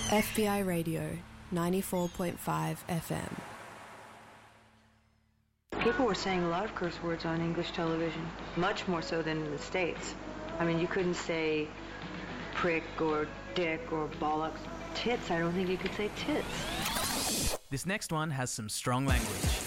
FBI Radio 94.5 FM. People were saying a lot of curse words on English television, much more so than in the States. I mean, you couldn't say prick or dick or bollocks. Tits, I don't think you could say tits. This next one has some strong language.